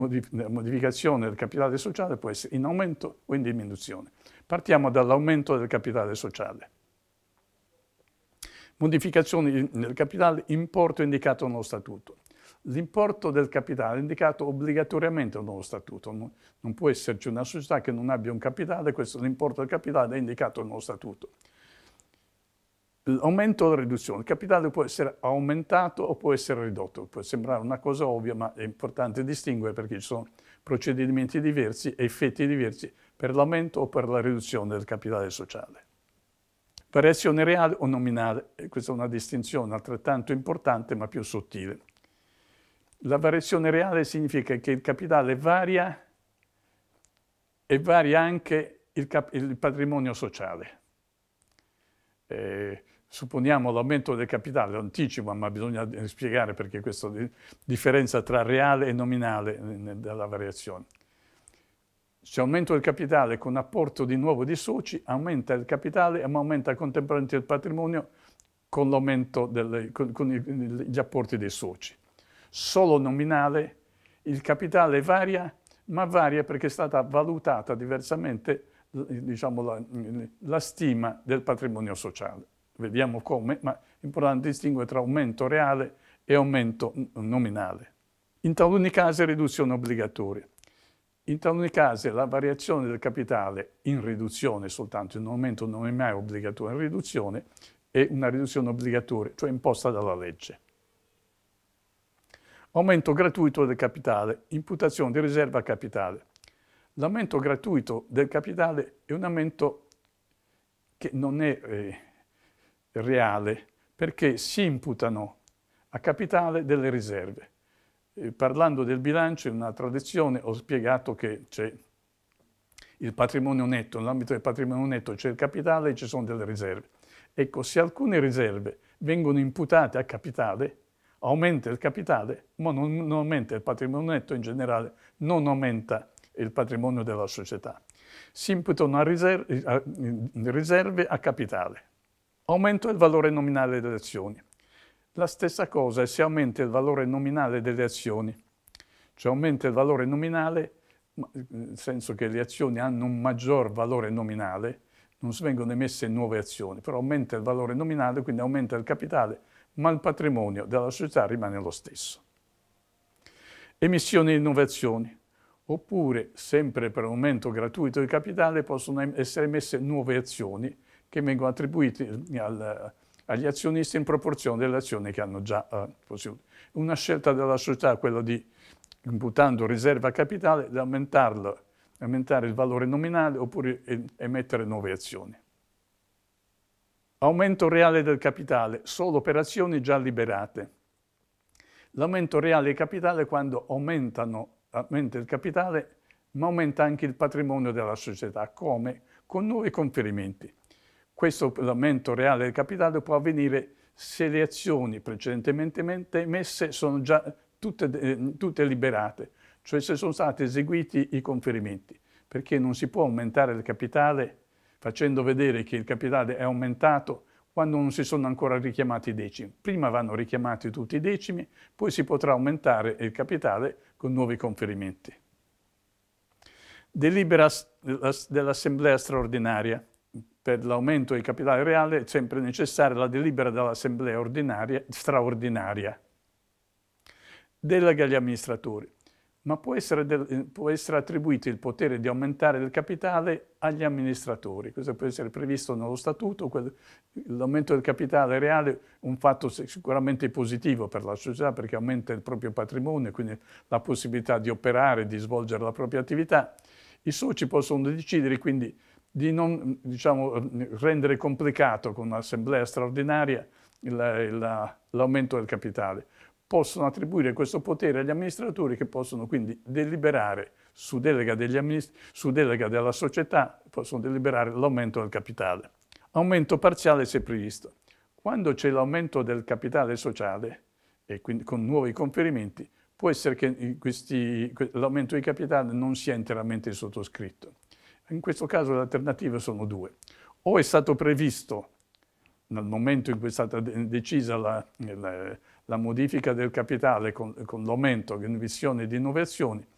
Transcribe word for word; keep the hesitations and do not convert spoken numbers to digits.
la modificazione del capitale sociale può essere in aumento o in diminuzione. Partiamo dall'aumento del capitale sociale. Modificazioni del capitale, importo indicato nello statuto. L'importo del capitale è indicato obbligatoriamente nello statuto. Non, non può esserci una società che non abbia un capitale, questo l'importo del capitale è indicato nello statuto. L'aumento o la riduzione. Il capitale può essere aumentato o può essere ridotto. Può sembrare una cosa ovvia, ma è importante distinguere perché ci sono procedimenti diversi e effetti diversi per l'aumento o per la riduzione del capitale sociale. Variazione reale o nominale. E questa è una distinzione altrettanto importante ma più sottile. La variazione reale significa che il capitale varia e varia anche il, cap- il patrimonio sociale. Eh, supponiamo l'aumento del capitale, lo anticipo, ma bisogna spiegare perché questa differenza tra reale e nominale della variazione. Se aumento del capitale con apporto di nuovo di soci, aumenta il capitale ma aumenta contemporaneamente il patrimonio con l'aumento delle, con, con gli apporti dei soci. Solo nominale, il capitale varia, ma varia perché è stata valutata diversamente, diciamo, la, la stima del patrimonio sociale. Vediamo come, ma è importante distinguere tra aumento reale e aumento nominale. In taluni casi riduzione obbligatoria. In taluni casi la variazione del capitale in riduzione soltanto, in un aumento non è mai obbligatorio, in riduzione è una riduzione obbligatoria, cioè imposta dalla legge. Aumento gratuito del capitale, imputazione di riserva a capitale. L'aumento gratuito del capitale è un aumento che non è eh, reale perché si imputano a capitale delle riserve. Eh, parlando del bilancio, in una tradizione ho spiegato che c'è il patrimonio netto, nell'ambito del patrimonio netto c'è il capitale e ci sono delle riserve. Ecco, se alcune riserve vengono imputate a capitale, aumenta il capitale, ma non, non aumenta il patrimonio netto in generale, non aumenta il patrimonio della società. Si imputano a riserve, a riserve a capitale. Aumento del valore nominale delle azioni. La stessa cosa è se aumenta il valore nominale delle azioni, cioè aumenta il valore nominale, nel senso che le azioni hanno un maggior valore nominale, non vengono emesse nuove azioni, però aumenta il valore nominale, quindi aumenta il capitale, ma il patrimonio della società rimane lo stesso. Emissioni e innovazioni. Oppure, sempre per aumento gratuito di capitale, possono essere emesse nuove azioni che vengono attribuite al, agli azionisti in proporzione delle azioni che hanno già eh, posseduto. Una scelta della società è quella di, imputando riserva a capitale, di aumentarlo, aumentare il valore nominale oppure emettere nuove azioni. Aumento reale del capitale, solo per azioni già liberate. L'aumento reale del capitale è quando aumentano, aumenta il capitale, ma aumenta anche il patrimonio della società. Come? Con nuovi conferimenti. Questo aumento reale del capitale può avvenire se le azioni precedentemente emesse sono già tutte, tutte liberate, cioè se sono stati eseguiti i conferimenti, perché non si può aumentare il capitale facendo vedere che il capitale è aumentato quando non si sono ancora richiamati i decimi. Prima vanno richiamati tutti i decimi, poi si potrà aumentare il capitale con nuovi conferimenti. Delibera dell'Assemblea straordinaria. Per l'aumento del capitale reale è sempre necessaria la delibera dell'Assemblea ordinaria, straordinaria. Delega agli amministratori. Ma può essere, del, può essere attribuito il potere di aumentare il capitale agli amministratori. Questo può essere previsto nello statuto. L'aumento del capitale reale è un fatto sicuramente positivo per la società perché aumenta il proprio patrimonio e quindi la possibilità di operare, di svolgere la propria attività. I soci possono decidere quindi di non, diciamo, rendere complicato con un'assemblea straordinaria l'aumento del capitale. Possono attribuire questo potere agli amministratori che possono quindi deliberare su delega, degli amminist- su delega della società, possono deliberare l'aumento del capitale. Aumento parziale se previsto. Quando c'è l'aumento del capitale sociale, e quindi con nuovi conferimenti, può essere che questi, l'aumento di capitale non sia interamente sottoscritto. In questo caso le alternative sono due. O è stato previsto, nel momento in cui è stata decisa la, la, la modifica del capitale con, con l'aumento, l'investione di nuove azioni,